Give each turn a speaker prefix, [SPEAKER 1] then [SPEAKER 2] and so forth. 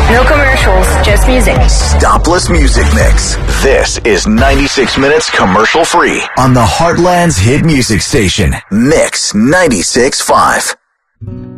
[SPEAKER 1] No commercials, just music.
[SPEAKER 2] Stopless music mix. This is 96 minutes commercial free on the Heartland's hit music station, Mix 96.5.